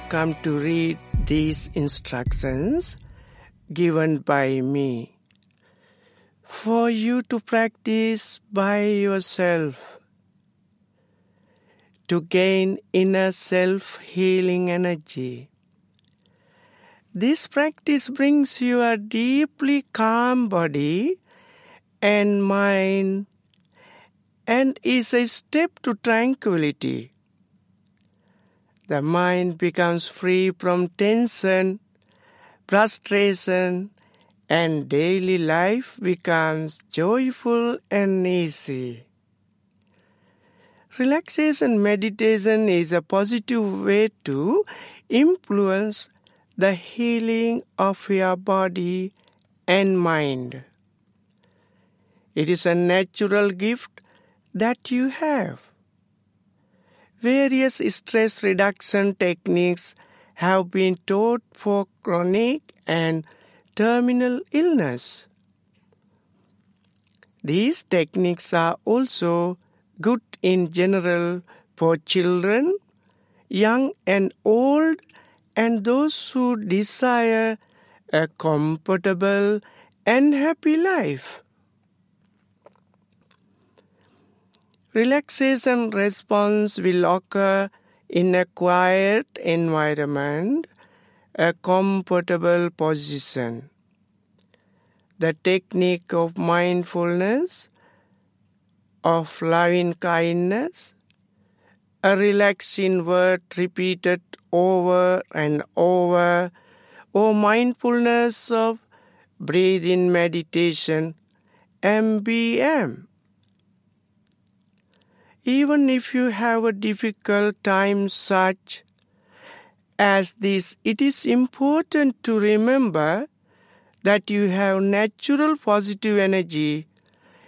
come to read these instructions given by me for you to practice by yourself to gain inner self-healing energy. This practice brings you a deeply calm body and mind and is a step to tranquility. The mind becomes free from tension, frustration, and daily life becomes joyful and easy. Relaxation meditation is a positive way to influence the healing of your body and mind. It is a natural gift that you have. Various stress reduction techniques have been taught for chronic and terminal illness. These techniques are also good in general for children, young and old, and those who desire a comfortable and happy life. Relaxation response will occur in a quiet environment, a comfortable position. The technique of mindfulness, of loving kindness, a relaxing word repeated over and over, or mindfulness of breathing meditation, MBM. Even if you have a difficult time such as this, it is important to remember that you have natural positive energy